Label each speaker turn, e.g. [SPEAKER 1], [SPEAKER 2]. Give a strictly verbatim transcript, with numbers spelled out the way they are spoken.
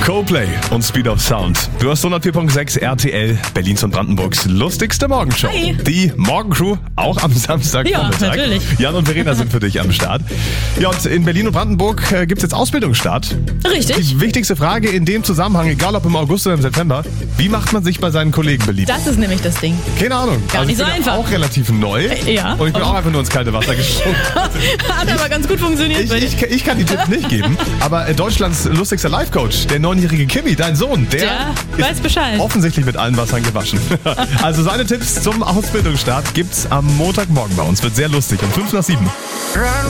[SPEAKER 1] Coldplay und Speed of Sound. Du hast hundertvier Komma sechs R T L, Berlins und Brandenburgs lustigste Morgenshow.
[SPEAKER 2] Hi.
[SPEAKER 1] Die Morgencrew, auch am Samstag.
[SPEAKER 2] Ja, natürlich.
[SPEAKER 1] Jan und Verena sind für dich am Start. Ja, und in Berlin und Brandenburg äh, gibt es jetzt Ausbildungsstart.
[SPEAKER 2] Richtig.
[SPEAKER 1] Die wichtigste Frage in dem Zusammenhang, egal ob im August oder im September, wie macht man sich bei seinen Kollegen beliebt?
[SPEAKER 2] Das ist nämlich das Ding.
[SPEAKER 1] Keine Ahnung.
[SPEAKER 2] Gar
[SPEAKER 1] also
[SPEAKER 2] nicht
[SPEAKER 1] ich
[SPEAKER 2] so
[SPEAKER 1] bin
[SPEAKER 2] einfach.
[SPEAKER 1] auch relativ neu.
[SPEAKER 2] Äh, ja.
[SPEAKER 1] Und ich bin
[SPEAKER 2] Oh.
[SPEAKER 1] auch einfach nur ins kalte Wasser gesprungen.
[SPEAKER 2] Hat aber ganz gut funktioniert.
[SPEAKER 1] Ich,
[SPEAKER 2] bei dir.
[SPEAKER 1] ich, ich kann die Tipps nicht geben, aber äh, Deutschlands lustigster Life-Coach, der neunjährige Kimi, dein Sohn, der,
[SPEAKER 2] Der weiß Bescheid.
[SPEAKER 1] offensichtlich mit allen Wassern gewaschen. Also seine Tipps zum Ausbildungsstart gibt's am Montagmorgen bei uns. Wird sehr lustig um fünf nach sieben.